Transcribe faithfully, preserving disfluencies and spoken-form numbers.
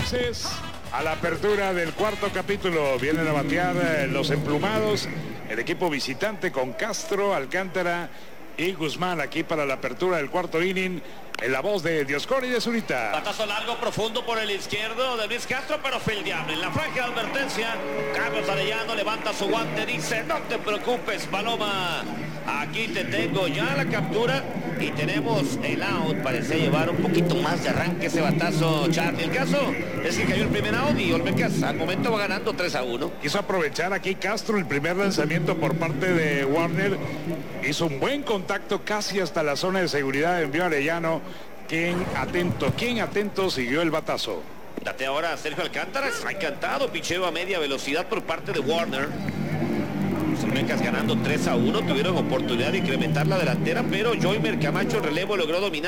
entonces a la apertura del cuarto capítulo. Vienen a batear eh, los emplumados, el equipo visitante con Castro, Alcántara y Guzmán aquí para la apertura del cuarto inning. En la voz de Dioscori de Zurita. Batazo largo, profundo por el izquierdo de Luis Castro, pero fildeable. En la franja de advertencia, Carlos Arellano levanta su guante, dice: no te preocupes, Paloma. Aquí te tengo ya la captura y tenemos el out. Parecía llevar un poquito más de arranque ese batazo, Charlie. El caso es que cayó el primer out y Olmecas al momento va ganando tres a uno. Quiso aprovechar aquí Castro el primer lanzamiento por parte de Warner. Hizo un buen contacto casi hasta la zona de seguridad. Envió a Arellano, quien atento, quien atento siguió el batazo. Date ahora a Sergio Alcántara. Ha encantado, picheo a media velocidad por parte de Warner. Los Olmecas ganando tres a uno. Tuvieron oportunidad de incrementar la delantera, pero Joymer Camacho, el relevo, logró dominar.